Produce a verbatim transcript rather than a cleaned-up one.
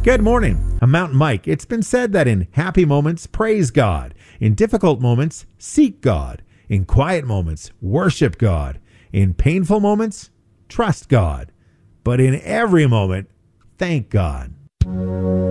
Good morning. I'm Mountain Mike. It's been said that in happy moments, praise God. In difficult moments, seek God. In quiet moments, worship God. In painful moments, trust God. But in every moment, thank God.